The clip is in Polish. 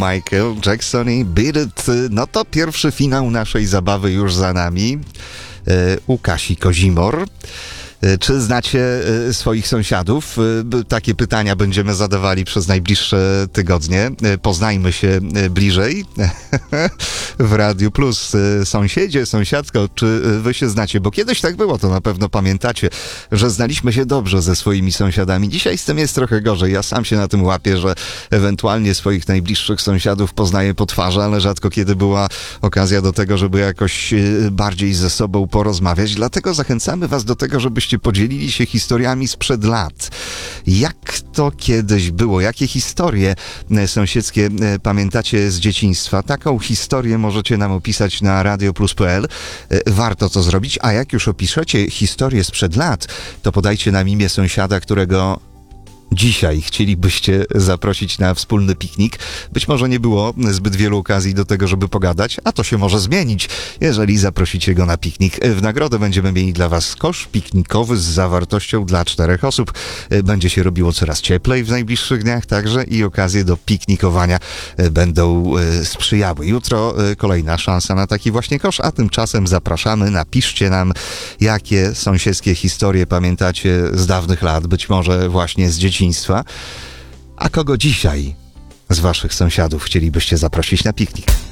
Michael Jackson i Beat It. No to pierwszy finał naszej zabawy już za nami. U Kasi Kozimor. Czy znacie swoich sąsiadów? Takie pytania będziemy zadawali przez najbliższe tygodnie. Poznajmy się bliżej w Radiu Plus. Sąsiedzie, sąsiadko, czy wy się znacie? Bo kiedyś tak było, to na pewno pamiętacie, że znaliśmy się dobrze ze swoimi sąsiadami. Dzisiaj z tym jest trochę gorzej. Ja sam się na tym łapię, że ewentualnie swoich najbliższych sąsiadów poznaję po twarzy, ale rzadko kiedy była okazja do tego, żeby jakoś bardziej ze sobą porozmawiać. Dlatego zachęcamy was do tego, żebyście podzielili się historiami sprzed lat. Jak to kiedyś było? Jakie historie sąsiedzkie pamiętacie z dzieciństwa? Taką historię możecie nam opisać na radioplus.pl. Warto to zrobić, a jak już opiszecie historię sprzed lat, to podajcie nam imię sąsiada, którego dzisiaj chcielibyście zaprosić na wspólny piknik. Być może nie było zbyt wielu okazji do tego, żeby pogadać, a to się może zmienić, jeżeli zaprosicie go na piknik. W nagrodę będziemy mieli dla was kosz piknikowy z zawartością dla 4 osób. Będzie się robiło coraz cieplej w najbliższych dniach także i okazje do piknikowania będą sprzyjały. Jutro kolejna szansa na taki właśnie kosz, a tymczasem zapraszamy. Napiszcie nam, jakie sąsiedzkie historie pamiętacie z dawnych lat, być może właśnie z dzieciństwa. A kogo dzisiaj z waszych sąsiadów chcielibyście zaprosić na piknik?